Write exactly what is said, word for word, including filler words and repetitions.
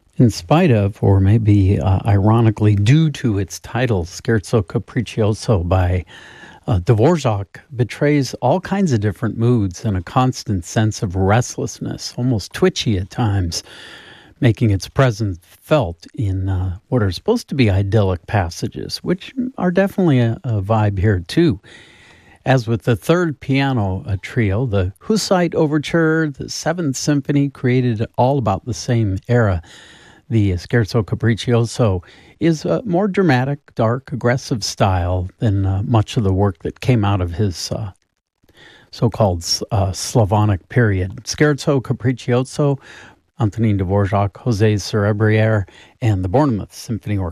In spite of, or maybe uh, ironically due to its title, Scherzo Capriccioso by uh, Dvorak betrays all kinds of different moods and a constant sense of restlessness, almost twitchy at times, making its presence felt in uh, what are supposed to be idyllic passages, which are definitely a, a vibe here too. As with the third piano uh, trio, the Hussite Overture, the Seventh Symphony, created all about the same era. The Scherzo Capriccioso is a more dramatic, dark, aggressive style than uh, much of the work that came out of his uh, so-called uh, Slavonic period. Scherzo Capriccioso, Antonin Dvorak, José Cerebriere, and the Bournemouth Symphony Orchestra